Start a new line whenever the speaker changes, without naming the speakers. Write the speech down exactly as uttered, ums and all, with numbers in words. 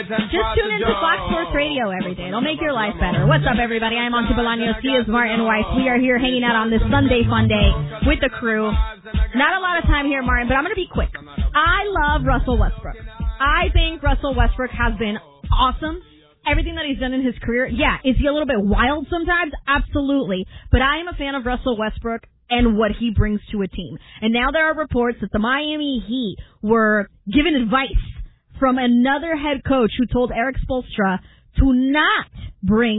Just tune into Fox Sports Radio every day. It'll make your life better. What's up, everybody? I'm Monty Bolaños. He is Martin Weiss. We are here hanging out on this Sunday fun day with the crew. Not a lot of time here, Martin, but I'm going to be quick. I love Russell Westbrook. I think Russell Westbrook has been awesome. Everything that he's done in his career. Yeah, is he a little bit wild sometimes? Absolutely. But I am a fan of Russell Westbrook and what he brings to a team. And now there are reports that the Miami Heat were given advice from another head coach who told Eric Spoelstra to not bring